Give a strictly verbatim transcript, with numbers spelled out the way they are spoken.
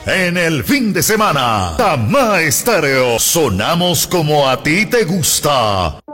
En el fin de semana, Tama Estéreo, sonamos como a ti te gusta.